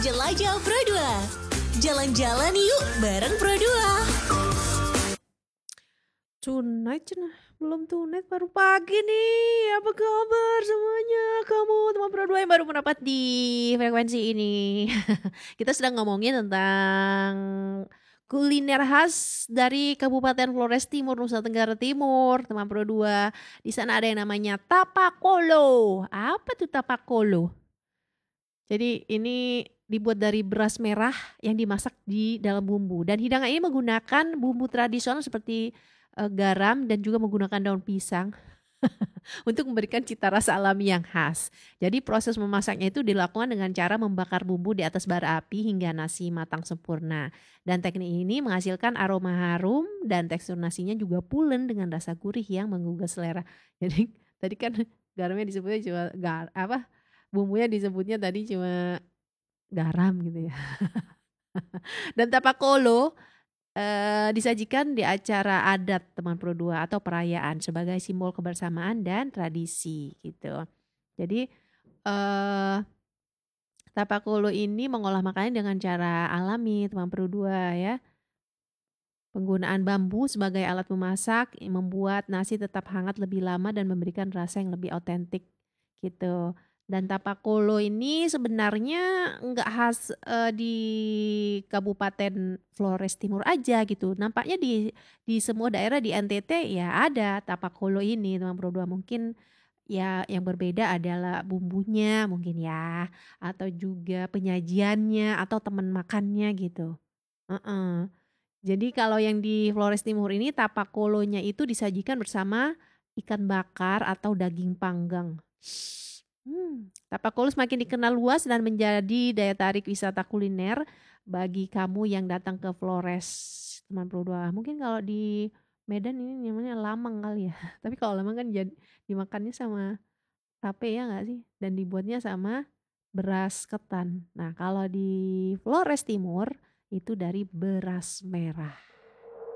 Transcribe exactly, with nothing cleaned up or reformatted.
Jelajah Pro dua. Jalan-jalan yuk bareng Pro dua. Tonight cenah, belum tonight baru pagi nih. Apa kabar semuanya? Kamu teman Pro dua yang baru merapat di frekuensi ini. Kita sedang ngomongin tentang kuliner khas dari Kabupaten Flores Timur, Nusa Tenggara Timur, teman Pro dua. Di sana ada yang namanya tapakolo. Apa tuh tapakolo? Jadi ini dibuat dari beras merah yang dimasak di dalam bumbu, dan hidangan ini menggunakan bumbu tradisional seperti eh, garam dan juga menggunakan daun pisang untuk memberikan cita rasa alami yang khas. Jadi proses memasaknya itu dilakukan dengan cara membakar bumbu di atas bara api hingga nasi matang sempurna. Dan teknik ini menghasilkan aroma harum dan tekstur nasinya juga pulen dengan rasa gurih yang menggugah selera. Jadi tadi kan garamnya disebutnya cuma gar apa? Bumbunya disebutnya tadi cuma garam gitu ya. Dan tapakolo eh, disajikan di acara adat teman Pro dua atau perayaan sebagai simbol kebersamaan dan tradisi gitu. Jadi eh tapakolo ini mengolah makanan dengan cara alami teman Pro dua ya. Penggunaan bambu sebagai alat memasak membuat nasi tetap hangat lebih lama dan memberikan rasa yang lebih otentik gitu. Dan tapakolo ini sebenarnya nggak khas eh, di Kabupaten Flores Timur aja gitu. Nampaknya di di semua daerah di N T T ya ada tapakolo ini teman Pro dua. Mungkin ya yang berbeda adalah bumbunya mungkin ya, atau juga penyajiannya atau teman makannya gitu. Heeh. Jadi kalau yang di Flores Timur ini tapakolonya itu disajikan bersama ikan bakar atau daging panggang. Hmm, tapakolo semakin dikenal luas dan menjadi daya tarik wisata kuliner bagi kamu yang datang ke Flores, teman Pro dua. Mungkin kalau di Medan ini namanya lamang kali ya. Tapi kalau lamang kan jadi dimakannya sama tape ya nggak sih? Dan dibuatnya sama beras ketan. Nah kalau di Flores Timur itu dari beras merah.